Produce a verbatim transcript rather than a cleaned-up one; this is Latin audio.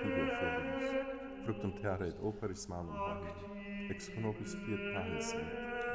tibi oferimus, fructum terra et operis manum Domini, ex nobis fiat panis sit.